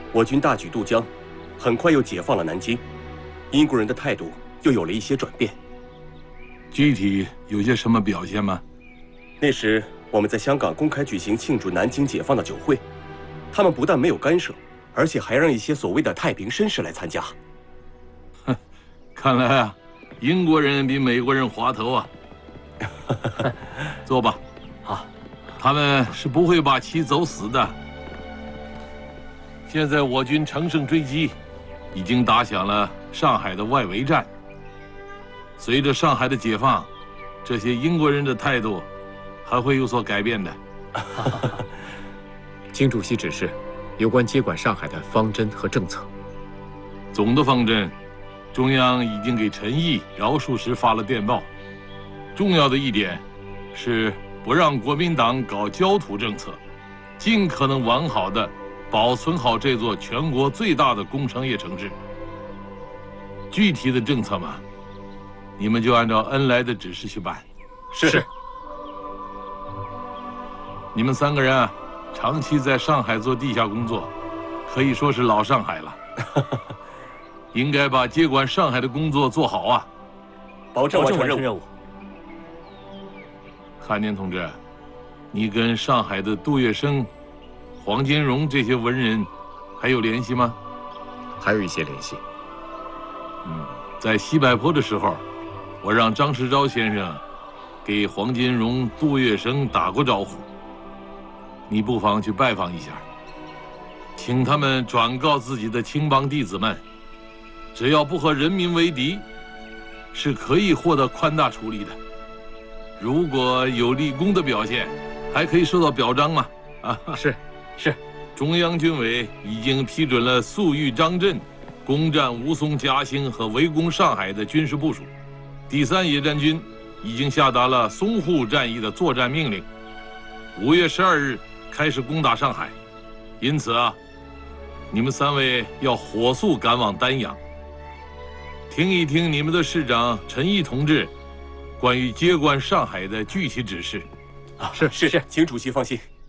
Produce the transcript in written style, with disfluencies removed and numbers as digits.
我军大举渡江，很快又解放了南京，英国人的态度又有了一些转变。 具体有些什么表现吗？ 那时我们在香港公开举行庆祝南京解放的酒会，他们不但没有干涉，而且还让一些所谓的太平绅士来参加。 哼，看来啊，英国人比美国人滑头啊。坐吧。 好， 他们是不会把旗走死的。现在我军乘胜追击，已经打响了上海的外围战。随着上海的解放，这些英国人的态度还会有所改变的。 经主席指示，有关接管上海的方针和政策。 总的方针，中央已经给陈毅、饶漱石发了电报。重要的一点是不让国民党搞焦土政策，尽可能完好的保存好这座全国最大的工商业城市。具体的政策嘛，你们就按照恩来的指示去办。 是。 你们3个人啊，长期在上海做地下工作，可以说是老上海了。应该把接管上海的工作做好啊！ 保证完成任务。 汉年同志，你跟上海的杜月笙、黄金荣这些文人还有联系吗？ 还有一些联系。 在西柏坡的时候，我让张世钊先生给黄金荣、杜月笙打过招呼。你不妨去拜访一下，请他们转告自己的青帮弟子们，只要不和人民为敌，是可以获得宽大处理的。如果有立功的表现，还可以受到表彰嘛？ 是。 中央军委已经批准了粟裕、张震攻占吴淞、嘉兴和围攻上海的军事部署。第3野战军已经下达了淞沪战役的作战命令，5月12日开始攻打上海。因此啊，你们3位要火速赶往丹阳，听一听你们的市长陈毅同志关于接管上海的具体指示。 是，请主席放心。